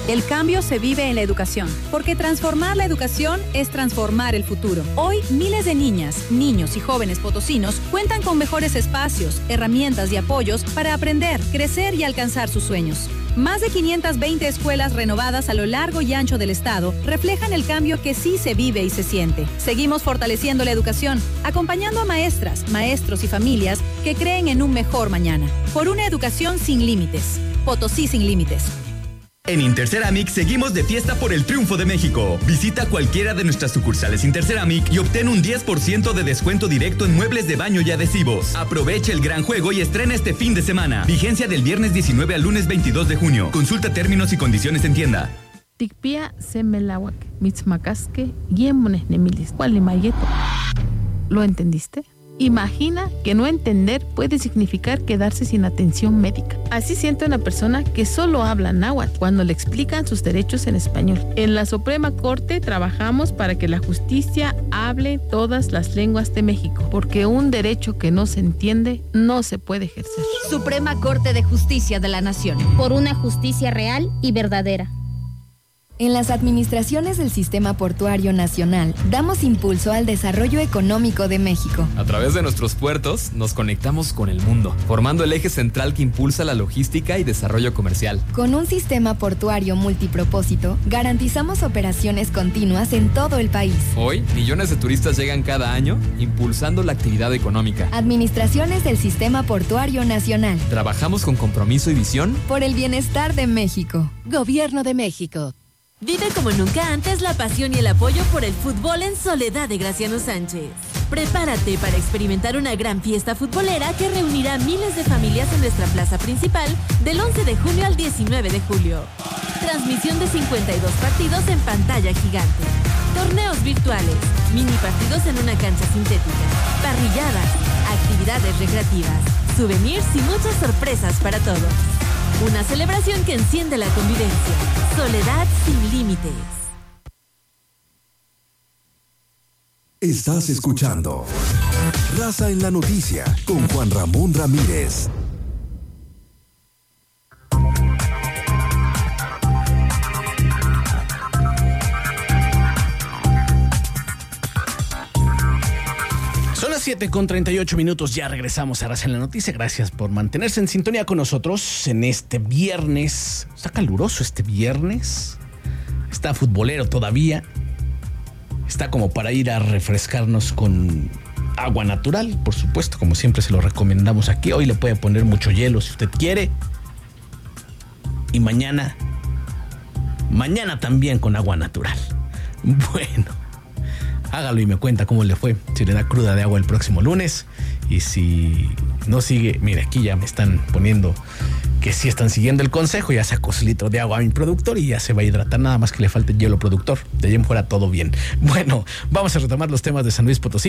El cambio se vive en la educación, porque transformar la educación es transformar el futuro. Hoy, miles de niñas, niños y jóvenes potosinos cuentan con mejores espacios, herramientas y apoyos para aprender, crecer y alcanzar sus sueños. Más de 520 escuelas renovadas a lo largo y ancho del estado reflejan el cambio que sí se vive y se siente. Seguimos fortaleciendo la educación, acompañando a maestras, maestros y familias que creen en un mejor mañana. Por una educación sin límites. Potosí sin límites. En Interceramic seguimos de fiesta por el triunfo de México. Visita cualquiera de nuestras sucursales Interceramic y obtén un 10% de descuento directo en muebles de baño y adhesivos. Aprovecha el gran juego y estrena este fin de semana. Vigencia del viernes 19 al lunes 22 de junio. Consulta términos y condiciones en tienda. Tikpia semelawak, mitzmakaske, yemones nemilis, cualimayeto. ¿Lo entendiste? Imagina que no entender puede significar quedarse sin atención médica. Así siente una persona que solo habla náhuatl cuando le explican sus derechos en español. En la Suprema Corte trabajamos para que la justicia hable todas las lenguas de México, porque un derecho que no se entiende no se puede ejercer. Suprema Corte de Justicia de la Nación. Por una justicia real y verdadera. En las administraciones del Sistema Portuario Nacional, damos impulso al desarrollo económico de México. A través de nuestros puertos, nos conectamos con el mundo, formando el eje central que impulsa la logística y desarrollo comercial. Con un sistema portuario multipropósito, garantizamos operaciones continuas en todo el país. Hoy, millones de turistas llegan cada año, impulsando la actividad económica. Administraciones del Sistema Portuario Nacional. Trabajamos con compromiso y visión por el bienestar de México. Gobierno de México. Vive como nunca antes la pasión y el apoyo por el fútbol en Soledad de Graciano Sánchez. Prepárate para experimentar una gran fiesta futbolera que reunirá miles de familias en nuestra plaza principal del 11 de junio al 19 de julio. Transmisión de 52 partidos en pantalla gigante. Torneos virtuales, mini partidos en una cancha sintética, parrilladas, actividades recreativas, souvenirs y muchas sorpresas para todos. Una celebración que enciende la convivencia. Soledad sin límites. Estás escuchando Raza en la Noticia con Juan Ramón Ramírez. Son las 7:38, ya regresamos a Raza en la Noticia. Gracias por mantenerse en sintonía con nosotros en este viernes. Está caluroso este viernes, está futbolero todavía, está como para ir a refrescarnos con agua natural, por supuesto, como siempre se lo recomendamos aquí. Hoy le puede poner mucho hielo si usted quiere, y mañana también con agua natural. Bueno, hágalo y me cuenta cómo le fue, si le da cruda de agua el próximo lunes. Y si no sigue, mire, aquí ya me están poniendo que sí están siguiendo el consejo. Ya sacó su litro de agua a mi productor y ya se va a hidratar, nada más que le falte hielo, productor. De ahí en fuera todo bien. Bueno, vamos a retomar los temas de San Luis Potosí.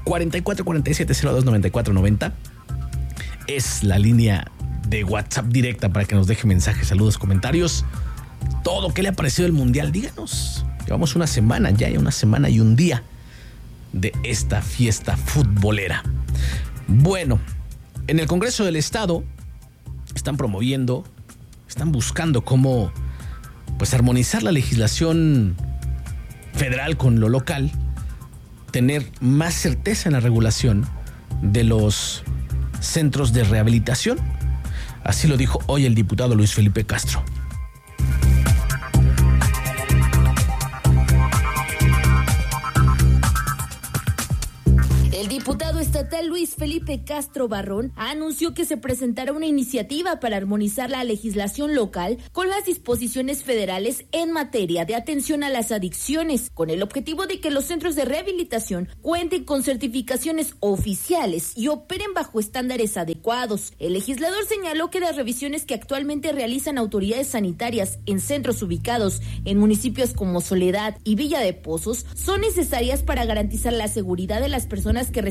4447-029490 es la línea de WhatsApp directa para que nos deje mensajes, saludos, comentarios. Todo, ¿qué le ha parecido el Mundial? Díganos. Llevamos una semana y un día de esta fiesta futbolera. Bueno, en el Congreso del Estado están buscando cómo pues armonizar la legislación federal con lo local, tener más certeza en la regulación de los centros de rehabilitación. Así lo dijo hoy el diputado Luis Felipe Castro. El diputado estatal Luis Felipe Castro Barrón anunció que se presentará una iniciativa para armonizar la legislación local con las disposiciones federales en materia de atención a las adicciones, con el objetivo de que los centros de rehabilitación cuenten con certificaciones oficiales y operen bajo estándares adecuados. El legislador señaló que las revisiones que actualmente realizan autoridades sanitarias en centros ubicados en municipios como Soledad y Villa de Pozos son necesarias para garantizar la seguridad de las personas que reciben tratamiento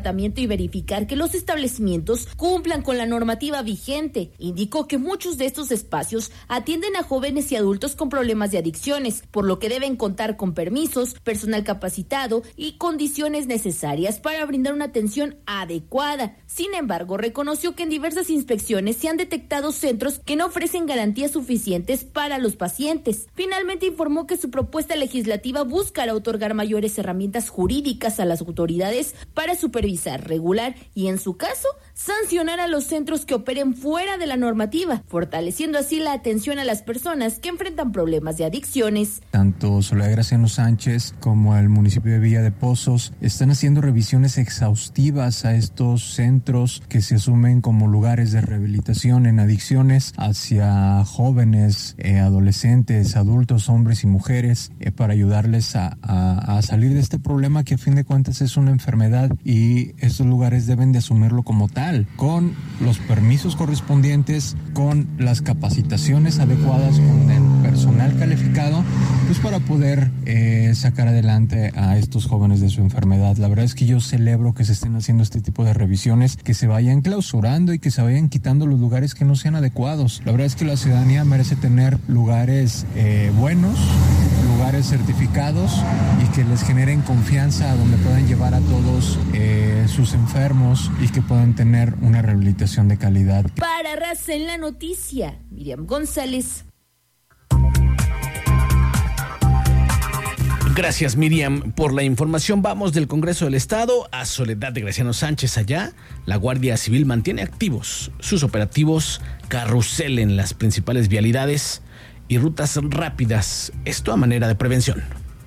tratamiento y verificar que los establecimientos cumplan con la normativa vigente. Indicó que muchos de estos espacios atienden a jóvenes y adultos con problemas de adicciones, por lo que deben contar con permisos, personal capacitado y condiciones necesarias para brindar una atención adecuada. Sin embargo, reconoció que en diversas inspecciones se han detectado centros que no ofrecen garantías suficientes para los pacientes. Finalmente informó que su propuesta legislativa buscará otorgar mayores herramientas jurídicas a las autoridades para supervisar, regular y, en su caso, sancionar a los centros que operen fuera de la normativa, fortaleciendo así la atención a las personas que enfrentan problemas de adicciones. Tanto Soledad Graciano Sánchez como el municipio de Villa de Pozos están haciendo revisiones exhaustivas a estos centros que se asumen como lugares de rehabilitación en adicciones hacia jóvenes, adolescentes, adultos, hombres y mujeres, para ayudarles a salir de este problema que a fin de cuentas es una enfermedad, y estos lugares deben de asumirlo como tal, con los permisos correspondientes, con las capacitaciones adecuadas, con el personal calificado, pues para poder sacar adelante a estos jóvenes de su enfermedad. La verdad es que yo celebro que se estén haciendo este tipo de revisiones, que se vayan clausurando y que se vayan quitando los lugares que no sean adecuados. La verdad es que la ciudadanía merece tener lugares buenos, lugares certificados y que les generen confianza, donde puedan llevar a todos sus enfermos y que puedan tener una rehabilitación de calidad. Para Raza en la Noticia, Miriam González. Gracias, Miriam, por la información. Vamos del Congreso del Estado a Soledad de Graciano Sánchez. Allá, la Guardia Civil mantiene activos sus operativos carrusel en las principales vialidades y rutas rápidas. Esto a manera de prevención.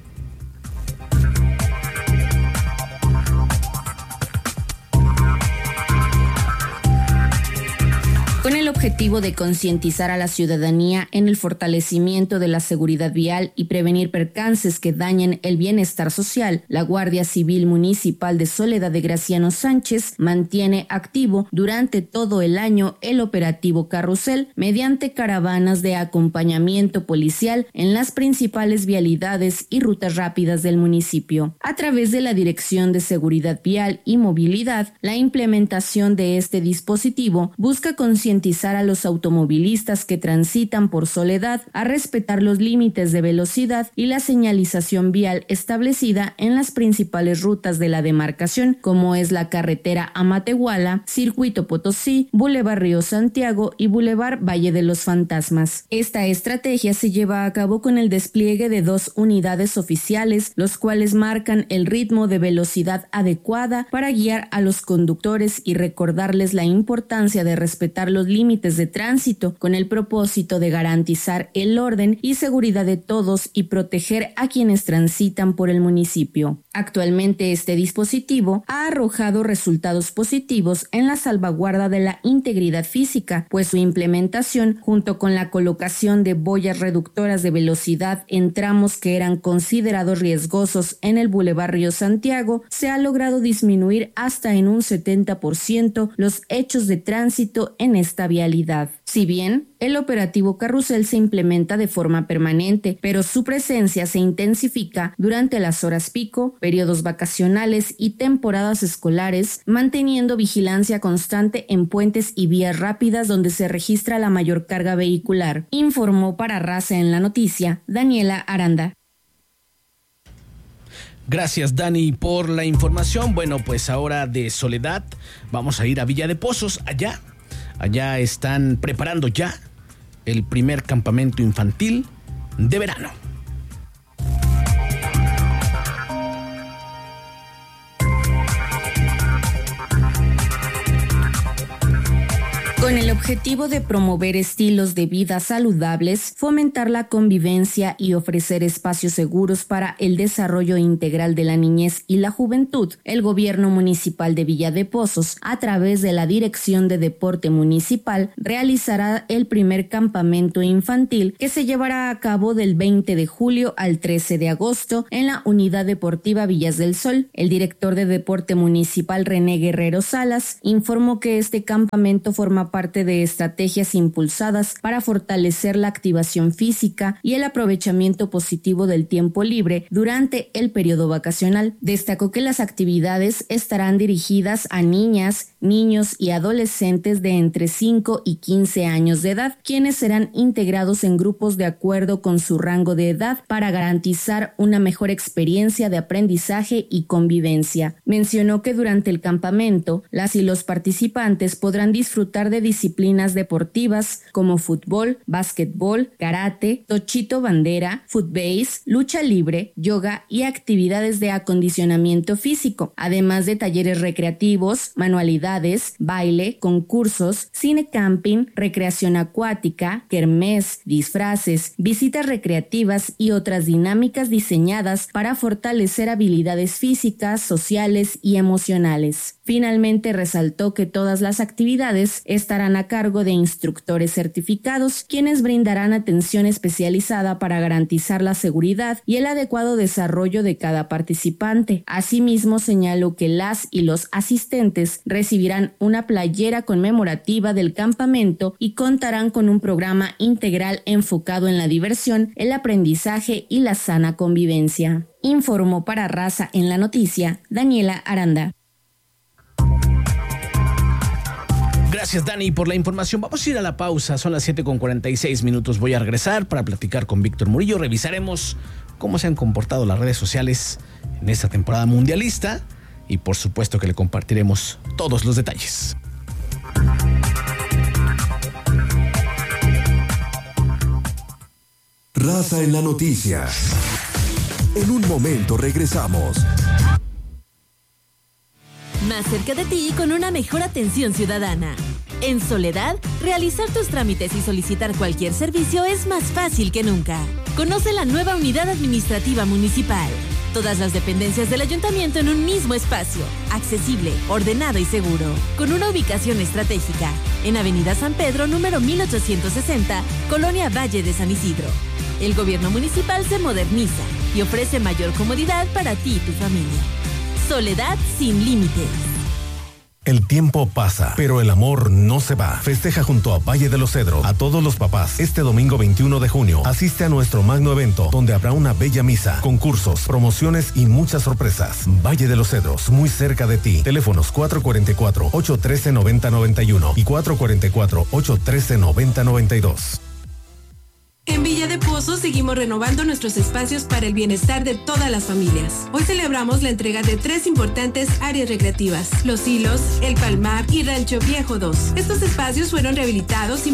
Con el objetivo de concientizar a la ciudadanía en el fortalecimiento de la seguridad vial y prevenir percances que dañen el bienestar social, la Guardia Civil Municipal de Soledad de Graciano Sánchez mantiene activo durante todo el año el operativo Carrusel mediante caravanas de acompañamiento policial en las principales vialidades y rutas rápidas del municipio. A través de la Dirección de Seguridad Vial y Movilidad, la implementación de este dispositivo busca concientizar a los automovilistas que transitan por Soledad a respetar los límites de velocidad y la señalización vial establecida en las principales rutas de la demarcación, como es la carretera a Matehuala, Circuito Potosí, Boulevard Río Santiago y Boulevard Valle de los Fantasmas. Esta estrategia se lleva a cabo con el despliegue de 2 unidades oficiales, los cuales marcan el ritmo de velocidad adecuada para guiar a los conductores y recordarles la importancia de respetar los límites de tránsito, con el propósito de garantizar el orden y seguridad de todos y proteger a quienes transitan por el municipio. Actualmente este dispositivo ha arrojado resultados positivos en la salvaguarda de la integridad física, pues su implementación, junto con la colocación de boyas reductoras de velocidad en tramos que eran considerados riesgosos en el Boulevard Río Santiago, se ha logrado disminuir hasta en un 70% los hechos de tránsito en esta vialidad. Si bien el operativo Carrusel se implementa de forma permanente, pero su presencia se intensifica durante las horas pico, periodos vacacionales y temporadas escolares, manteniendo vigilancia constante en puentes y vías rápidas donde se registra la mayor carga vehicular, informó para Raza en la Noticia Daniela Aranda. Gracias, Dani, por la información. Bueno, pues ahora de Soledad vamos a ir a Villa de Pozos. Allá están preparando ya el primer campamento infantil de verano. Con el objetivo de promover estilos de vida saludables, fomentar la convivencia y ofrecer espacios seguros para el desarrollo integral de la niñez y la juventud, el Gobierno Municipal de Villa de Pozos, a través de la Dirección de Deporte Municipal, realizará el primer campamento infantil que se llevará a cabo del 20 de julio al 13 de agosto en la Unidad Deportiva Villas del Sol. El director de Deporte Municipal, René Guerrero Salas, informó que este campamento forma parte de estrategias impulsadas para fortalecer la activación física y el aprovechamiento positivo del tiempo libre durante el periodo vacacional. Destacó que las actividades estarán dirigidas a niñas, niños y adolescentes de entre 5 y 15 años de edad, quienes serán integrados en grupos de acuerdo con su rango de edad para garantizar una mejor experiencia de aprendizaje y convivencia. Mencionó que durante el campamento, las y los participantes podrán disfrutar de disciplinas deportivas como fútbol, básquetbol, karate, tochito bandera, footbase, lucha libre, yoga y actividades de acondicionamiento físico, además de talleres recreativos, manualidades, baile, concursos, cine camping, recreación acuática, kermés, disfraces, visitas recreativas y otras dinámicas diseñadas para fortalecer habilidades físicas, sociales y emocionales. Finalmente resaltó que todas las actividades estarán a cargo de instructores certificados, quienes brindarán atención especializada para garantizar la seguridad y el adecuado desarrollo de cada participante. Asimismo, señaló que las y los asistentes recibirán una playera conmemorativa del campamento y contarán con un programa integral enfocado en la diversión, el aprendizaje y la sana convivencia. Informó para Raza en la Noticia, Daniela Aranda. Gracias, Dani, por la información. Vamos a ir a la pausa. Son las 7:46. Voy a regresar para platicar con Víctor Murillo. Revisaremos cómo se han comportado las redes sociales en esta temporada mundialista y por supuesto que le compartiremos todos los detalles. Raza en la Noticia. En un momento regresamos. Más cerca de ti con una mejor atención ciudadana. En Soledad, realizar tus trámites y solicitar cualquier servicio es más fácil que nunca. Conoce la nueva unidad administrativa municipal. Todas las dependencias del ayuntamiento en un mismo espacio, accesible, ordenado y seguro, con una ubicación estratégica, en Avenida San Pedro, número 1860, Colonia Valle de San Isidro. El gobierno municipal se moderniza y ofrece mayor comodidad para ti y tu familia. Soledad sin límites. El tiempo pasa, pero el amor no se va. Festeja junto a Valle de los Cedros a todos los papás. Este domingo 21 de junio, asiste a nuestro magno evento, donde habrá una bella misa, concursos, promociones y muchas sorpresas. Valle de los Cedros, muy cerca de ti. Teléfonos 444-813-9091 y 444-813-9092. En Villa de Pozos seguimos renovando nuestros espacios para el bienestar de todas las familias. Hoy celebramos la entrega de 3 importantes áreas recreativas: Los Hilos, El Palmar y Rancho Viejo 2. Estos espacios fueron rehabilitados y